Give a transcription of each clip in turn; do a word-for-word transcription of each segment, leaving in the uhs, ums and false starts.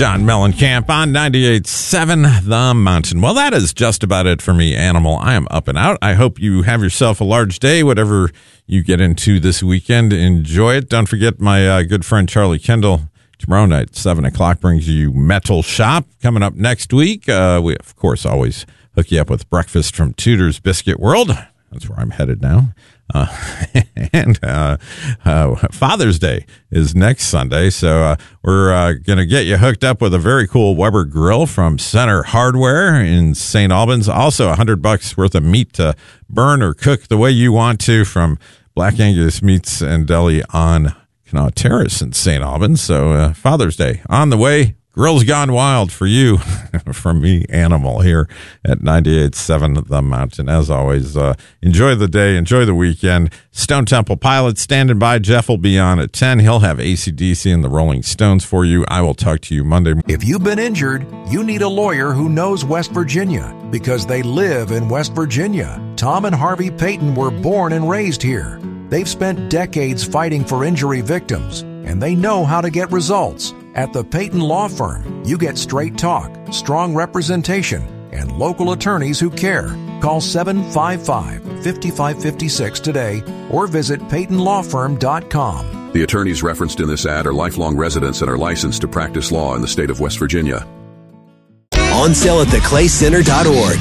John Mellencamp on ninety-eight point seven The Mountain. Well, that is just about it for me, Animal. I am up and out. I hope you have yourself a large day, whatever you get into this weekend. Enjoy it. Don't forget my uh, good friend Charlie Kendall. Tomorrow night, seven o'clock, brings you Metal Shop. Coming up next week, uh, we, of course, always hook you up with breakfast from Tudor's Biscuit World. That's where I'm headed now. Uh, and uh, uh, Father's Day is next Sunday, so uh, we're uh, going to get you hooked up with a very cool Weber grill from Center Hardware in Saint Albans. Also, a hundred bucks worth of meat to burn or cook the way you want to from Black Angus Meats and Deli on Canal Terrace in Saint Albans. So uh, Father's Day on the way. Grill's gone wild for you, from me, Animal, here at ninety-eight point seven The Mountain. As always, uh, enjoy the day, enjoy the weekend. Stone Temple Pilots standing by. Jeff will be on at ten. He'll have A C D C and the Rolling Stones for you. I will talk to you Monday. If you've been injured, you need a lawyer who knows West Virginia, because they live in West Virginia. Tom and Harvey Payton were born and raised here. They've spent decades fighting for injury victims, and they know how to get results. At the Payton Law Firm, you get straight talk, strong representation, and local attorneys who care. Call seven five five, five five five six today or visit payton law firm dot com. The attorneys referenced in this ad are lifelong residents and are licensed to practice law in the state of West Virginia. On sale at the clay center dot org.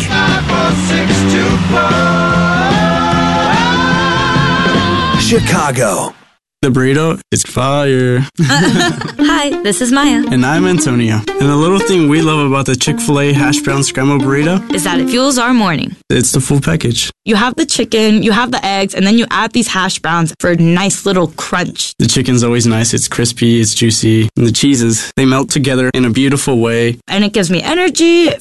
Chicago. The burrito is fire. Hi, this is Maya. And I'm Antonio. And the little thing we love about the Chick-fil-A hash brown scrambled burrito is that it fuels our morning. It's the full package. You have the chicken, you have the eggs, and then you add these hash browns for a nice little crunch. The chicken's always nice. It's crispy, it's juicy. And the cheeses, they melt together in a beautiful way. And it gives me energy.